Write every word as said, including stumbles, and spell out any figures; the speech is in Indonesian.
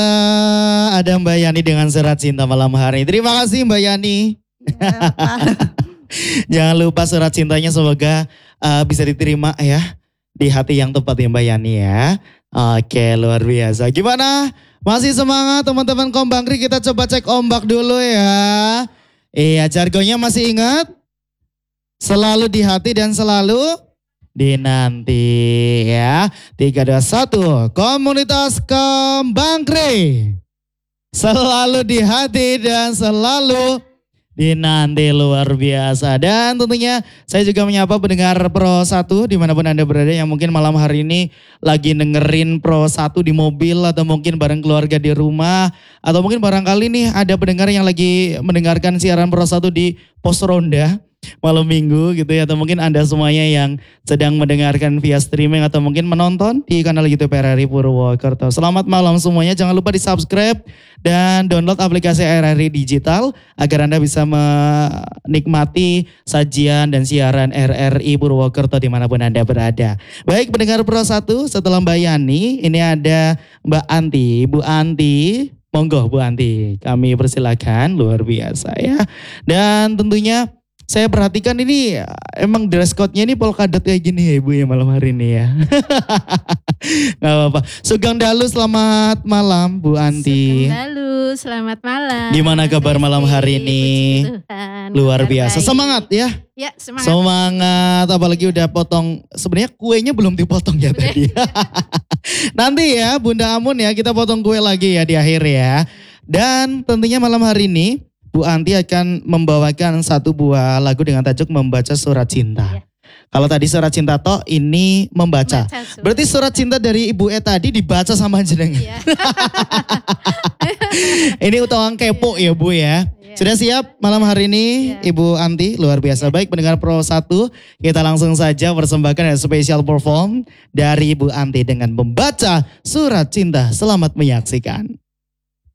Uh, ada Mbak Yani dengan surat cinta malam hari. Terima kasih Mbak Yani. Ya, jangan lupa surat cintanya semoga uh, bisa diterima ya di hati yang tepat ya Mbak Yani ya. Oke, luar biasa. Gimana? Masih semangat teman-teman Kombangri, kita coba cek ombak dulu ya. Iya, jargonnya masih ingat? Selalu di hati dan selalu di nanti ya. Tiga, dua, satu. Komunitas Kombangri. Selalu di hati dan selalu di nanti, luar biasa. Dan tentunya saya juga menyapa pendengar Pro satu dimanapun Anda berada yang mungkin malam hari ini lagi dengerin Pro satu di mobil atau mungkin bareng keluarga di rumah. Atau mungkin barangkali nih ada pendengar yang lagi mendengarkan siaran Pro satu di pos ronda malam minggu gitu ya. Atau mungkin Anda semuanya yang sedang mendengarkan via streaming atau mungkin menonton di kanal YouTube R R I Purwokerto. Selamat malam semuanya, jangan lupa di subscribe dan download aplikasi R R I Digital agar Anda bisa menikmati sajian dan siaran R R I Purwokerto dimanapun Anda berada. Baik pendengar Pro satu, setelah Mbak Yani, ini ada Mbak Anti. Bu Anti, monggo Bu Anti, kami persilakan, luar biasa ya. Dan tentunya saya perhatikan ini emang dress code-nya ini polka dot kayak gini ya Ibu ya malam hari ini ya. Gak apa-apa. Sugeng Dalu selamat malam Bu Anti. Sugeng Dalu selamat malam. Gimana kabar malam hari ini? Tuhan, luar biasa. Baik. Semangat ya. Ya semangat. Semangat apalagi udah potong. Sebenarnya kuenya belum dipotong ya tadi. Nanti ya Bunda Amun ya kita potong kue lagi ya di akhir ya. Dan tentunya malam hari ini Bu Anti akan membawakan satu buah lagu dengan tajuk Membaca Surat Cinta. Ya. Kalau tadi surat cinta toh ini membaca. membaca surat. Berarti surat cinta dari Ibu E tadi dibaca sama jenengan. Ya. Ini utang kepo ya Bu ya. Ya. Sudah siap malam hari ini ya. Ibu Anti, luar biasa. Ya. Baik pendengar Pro satu, kita langsung saja persembahkan spesial perform dari Ibu Anti dengan membaca surat cinta. Selamat menyaksikan.